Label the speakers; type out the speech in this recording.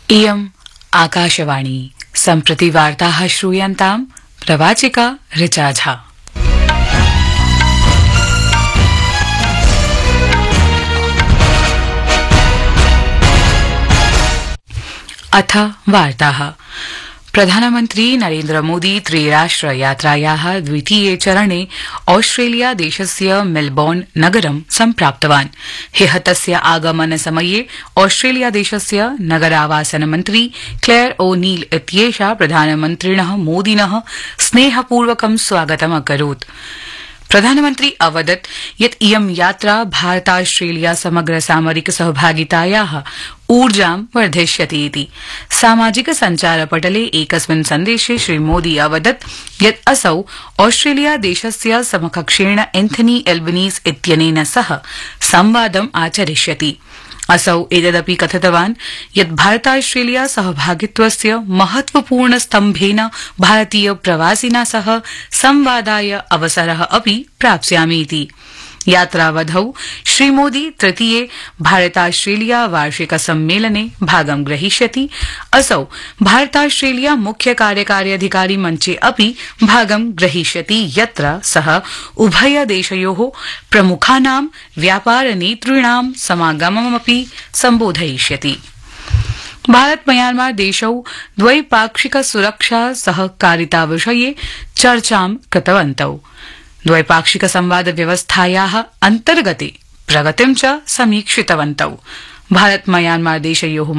Speaker 1: इयम् आकाशवाणी सम्प्रति वार्ताः श्रूयन्ताम् प्रवाचिका ऋचा झा। अथ वार्ताः। प्रधानमन्त्री नरेन्द्र मोदी त्रिराष्ट्र यात्रायाः द्वितीये चरणे ऑस्ट्रेलिया देशस्य मेलबोर्न नगरं सम्प्राप्तवान्। ह्यः तस्य आगमन समये ऑस्ट्रेलिया देशस्य नगरावासन मन्त्री क्लेयर ओ'नील इत्येषा प्रधानमन्त्रिणः मोदिनः स्नेहपूर्वकं स्वागतम् अकरोत्। प्रधानमन्त्री अवदत् यत् इयं यात्रा भारतास्ट्रेलिया समग्र सामरिक सहभागितायाः ऊर्जां वर्धिष्यति इति। सामाजिक सञ्चार पटले एकस्मिन् सन्देशे श्रीमोदी अवदत् यत् असौ ऑस्ट्रेलिया देशस्य समकक्षेण एन्थनी एल्बनीज इत्यनेन सह संवादम् आचरिष्यति। असौ एतदपि कथितवान् यत् भारतास्ट्रेलिया सहभागित्वस्य महत्वपूर्ण स्तम्भेन भारतीय प्रवासिना सह संवादाय अवसरः अपि प्राप्स्यामीति। यात्रावधौ श्रीमोदी तृतीये भारतास्ट्रेलिया वार्षिक सम्मेलने भागं ग्रहीष्यति। असौ भारतास्ट्रेलिया मुख्य कार्यकारी अधिकारी मञ्चे अपि भागं ग्रहीष्यति, यत्र सः उभय देशयोः प्रमुखानां व्यापार नेतॄणां समागममपि सम्बोधयिष्यति। भारत म्यांमार देशौ द्वैपाक्षिक सुरक्षा सहकारिता विषये चर्चां कृतवन्तौ। द्वैपाक्षिक संवाद व्यवस्थायाः अन्तर्गते प्रगतिं च समीक्षितवन्तौ। भारत म्यांमार देशयोः